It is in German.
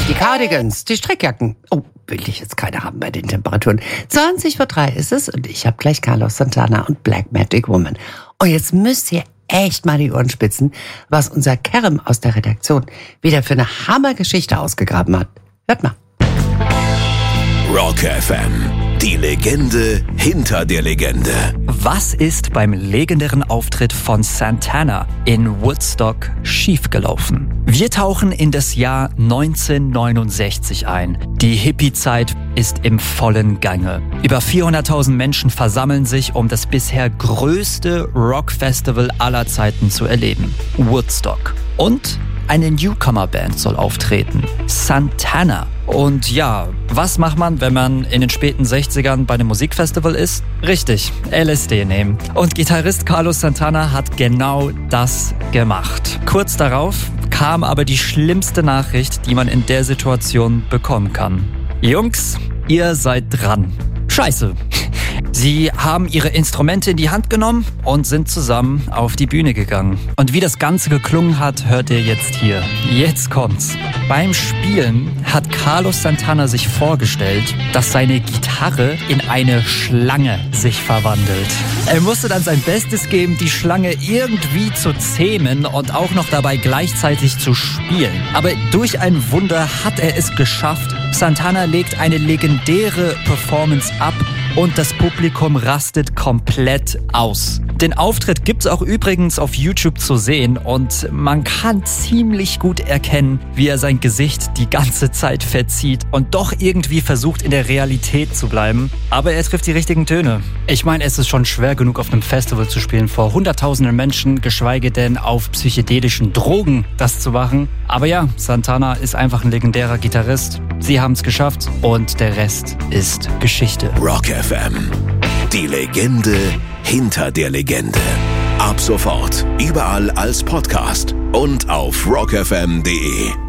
Die Cardigans, die Strickjacken. Oh, will ich jetzt keine haben bei den Temperaturen. 20:03 ist es und ich habe gleich Carlos Santana und Black Magic Woman. Und jetzt müsst ihr echt mal die Ohren spitzen, was unser Kerem aus der Redaktion wieder für eine Hammergeschichte ausgegraben hat. Hört mal. Rock FM, die Legende hinter der Legende. Was ist beim legendären Auftritt von Santana in Woodstock schiefgelaufen? Wir tauchen in das Jahr 1969 ein. Die Hippie-Zeit ist im vollen Gange. Über 400.000 Menschen versammeln sich, um das bisher größte Rockfestival aller Zeiten zu erleben. Woodstock. Und eine Newcomer-Band soll auftreten. Santana. Und ja, was macht man, wenn man in den späten 60ern bei einem Musikfestival ist? Richtig, LSD nehmen. Und Gitarrist Carlos Santana hat genau das gemacht. Kurz darauf kam aber die schlimmste Nachricht, die man in der Situation bekommen kann. Jungs, ihr seid dran. Scheiße. Sie haben ihre Instrumente in die Hand genommen und sind zusammen auf die Bühne gegangen. Und wie das Ganze geklungen hat, hört ihr jetzt hier. Jetzt kommt's. Beim Spielen hat Carlos Santana sich vorgestellt, dass seine Gitarre in eine Schlange sich verwandelt. Er musste dann sein Bestes geben, die Schlange irgendwie zu zähmen und auch noch dabei gleichzeitig zu spielen. Aber durch ein Wunder hat er es geschafft. Santana legt eine legendäre Performance ab und das Publikum rastet komplett aus. Den Auftritt gibt's auch übrigens auf YouTube zu sehen und man kann ziemlich gut erkennen, wie er sein Gesicht die ganze Zeit verzieht und doch irgendwie versucht, in der Realität zu bleiben. Aber er trifft die richtigen Töne. Ich meine, es ist schon schwer genug, auf einem Festival zu spielen vor hunderttausenden Menschen, geschweige denn auf psychedelischen Drogen das zu machen. Aber ja, Santana ist einfach ein legendärer Gitarrist. Sie haben's geschafft und der Rest ist Geschichte. Rock FM, die Legende hinter der Legende. Ab sofort überall als Podcast und auf rockfm.de.